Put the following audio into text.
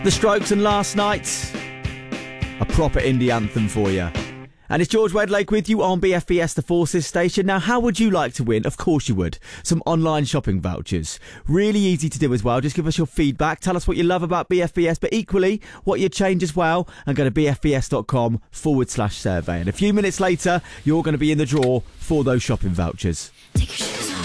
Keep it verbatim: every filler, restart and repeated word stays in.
The Strokes and Last Night. A proper indie anthem for you. And it's George Wedlake with you on B F B S The Forces station. Now, how would you like to win? Of course you would. Some online shopping vouchers. Really easy to do as well. Just give us your feedback. Tell us what you love about B F B S, but equally what you'd change as well. And go to bfbs.com forward slash survey. And a few minutes later, you're going to be in the draw for those shopping vouchers. Take your